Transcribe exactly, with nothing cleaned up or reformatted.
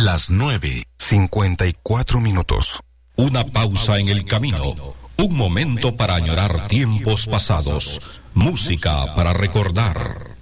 Las nueve, cincuenta y cuatro minutos. Una pausa en el camino. Un momento para añorar tiempos pasados. Música para recordar.